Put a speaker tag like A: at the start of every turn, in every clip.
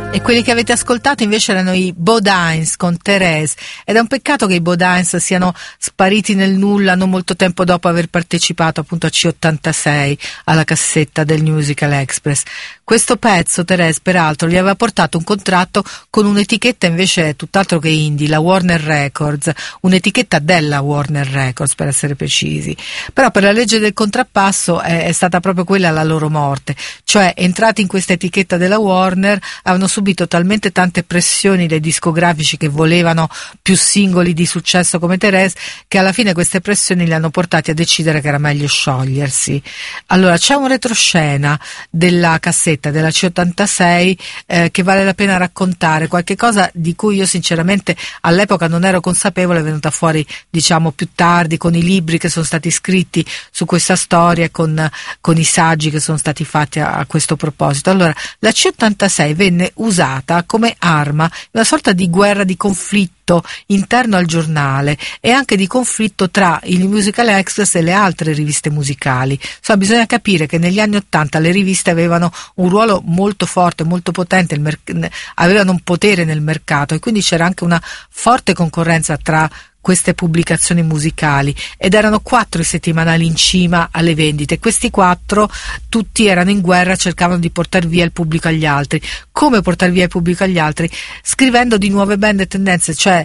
A: E quelli che avete ascoltato invece erano i Bodines con Thérèse, ed è un peccato che i Bodines siano spariti nel nulla non molto tempo dopo aver partecipato appunto a C86 alla cassetta del New Musical Express. Questo pezzo Thérèse peraltro gli aveva portato un contratto con un'etichetta invece tutt'altro che indie, la Warner Records, un'etichetta della Warner Records per essere precisi, però per la legge del contrappasso è stata proprio quella la loro morte, cioè entrati in questa etichetta della Warner avevano subito talmente tante pressioni dai discografici che volevano più singoli di successo come Thérèse, che alla fine queste pressioni li hanno portati a decidere che era meglio sciogliersi. Allora c'è un retroscena della cassetta della C86 che vale la pena raccontare, qualche cosa di cui io sinceramente all'epoca non ero consapevole, è venuta fuori diciamo più tardi con i libri che sono stati scritti su questa storia e con i saggi che sono stati fatti a questo proposito. Allora la C86 venne usata come arma in una sorta di guerra, di conflitto interno al giornale e anche di conflitto tra il Musical Express e le altre riviste musicali. Insomma, bisogna capire che negli anni '80 le riviste avevano un ruolo molto forte, molto potente, avevano un potere nel mercato e quindi c'era anche una forte concorrenza tra queste pubblicazioni musicali, ed erano 4 i settimanali in cima alle vendite. Questi 4 tutti erano in guerra, cercavano di portare via il pubblico agli altri. Come portare via il pubblico agli altri? Scrivendo di nuove band e tendenze, cioè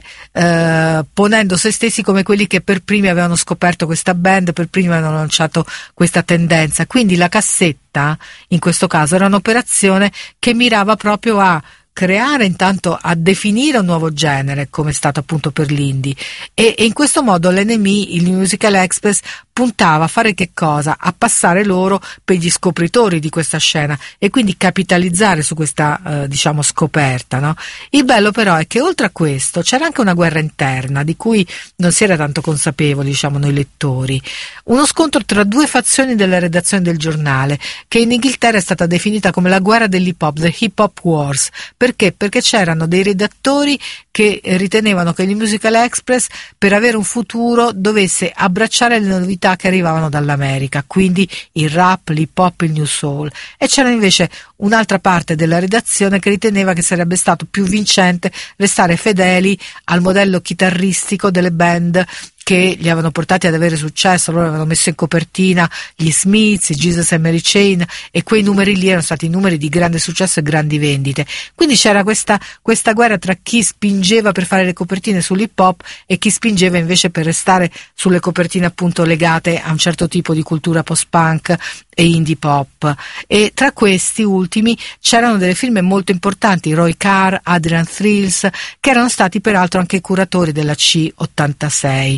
A: ponendo se stessi come quelli che per primi avevano scoperto questa band, per primi avevano lanciato questa tendenza. Quindi la cassetta in questo caso era un'operazione che mirava proprio a creare, intanto a definire un nuovo genere, come è stato appunto per l'indie, e in questo modo l'NME, il Musical Express, puntava a fare che cosa? A passare loro per gli scopritori di questa scena e quindi capitalizzare su questa diciamo scoperta, no? Il bello però è che oltre a questo c'era anche una guerra interna di cui non si era tanto consapevoli, diciamo, noi lettori, uno scontro tra 2 fazioni della redazione del giornale, che in Inghilterra è stata definita come la guerra dell'hip hop, the hip hop wars. Perché? Perché c'erano dei redattori che ritenevano che il Musical Express, per avere un futuro, dovesse abbracciare le novità che arrivavano dall'America, quindi il rap, l'hip hop, il new soul, e c'era invece un'altra parte della redazione che riteneva che sarebbe stato più vincente restare fedeli al modello chitarristico delle band che li avevano portati ad avere successo. Loro avevano messo in copertina gli Smiths, i Jesus and Mary Chain, e quei numeri lì erano stati numeri di grande successo e grandi vendite. Quindi c'era questa guerra tra chi spingeva per fare le copertine sull'hip hop e chi spingeva invece per restare sulle copertine appunto legate a un certo tipo di cultura post-punk e indie pop. E tra questi ultimi c'erano delle firme molto importanti, Roy Carr, Adrian Thrills, che erano stati peraltro anche curatori della C86.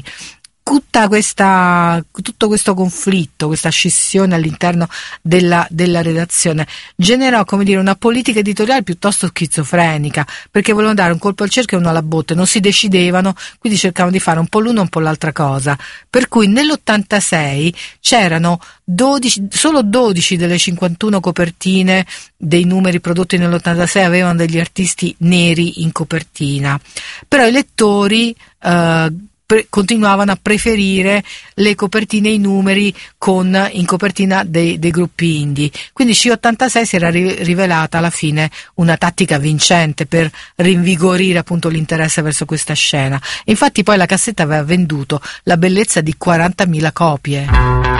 A: Tutto questo conflitto, questa scissione all'interno della redazione generò, come dire, una politica editoriale piuttosto schizofrenica, perché volevano dare un colpo al cerchio e uno alla botte, non si decidevano, quindi cercavano di fare un po' l'uno e un po' l'altra cosa, per cui nell'86 c'erano solo 12 delle 51 copertine dei numeri prodotti nell'86 avevano degli artisti neri in copertina, però i lettori continuavano a preferire le copertine e i numeri in copertina dei gruppi indie. Quindi C86 si era rivelata alla fine una tattica vincente per rinvigorire appunto l'interesse verso questa scena. Infatti poi la cassetta aveva venduto la bellezza di 40.000 copie.